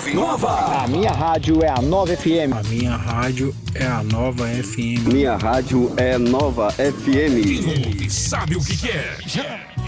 ouve Nova. A minha rádio é a Nova FM. A minha rádio é a Nova FM. Minha rádio é Nova FM. Quem ouve sabe o que quer.